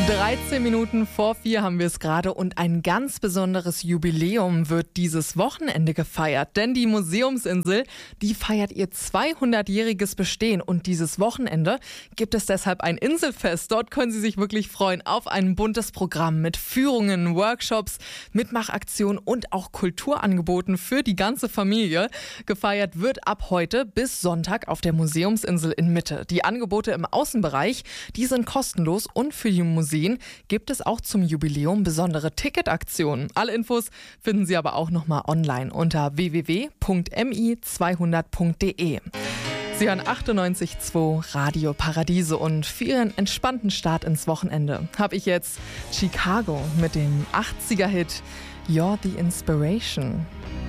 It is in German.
13 Minuten vor 4 haben wir es gerade und ein ganz besonderes Jubiläum wird dieses Wochenende gefeiert. Denn die Museumsinsel, die feiert ihr 200-jähriges Bestehen und dieses Wochenende gibt es deshalb ein Inselfest. Dort können Sie sich wirklich freuen auf ein buntes Programm mit Führungen, Workshops, Mitmachaktionen und auch Kulturangeboten für die ganze Familie. Gefeiert wird ab heute bis Sonntag auf der Museumsinsel in Mitte. Die Angebote im Außenbereich, die sind kostenlos und für die Museen gibt es auch zum Jubiläum besondere Ticketaktionen. Alle Infos finden Sie aber auch nochmal online unter www.mi200.de. Sie hören 98.2 Radio Paradiso und für Ihren entspannten Start ins Wochenende habe ich jetzt Chicago mit dem 80er-Hit You're the Inspiration.